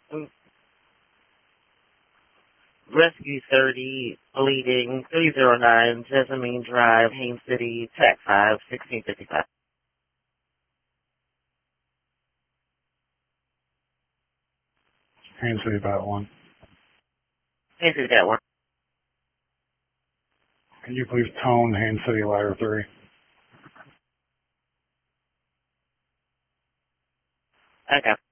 Rescue 30, bleeding, 309, Jessamine Drive, Haines City, Tech 5, 1655. Haines City, about 1. Haines City, that one. Can you please tone Haines City Ladder 3? Okay.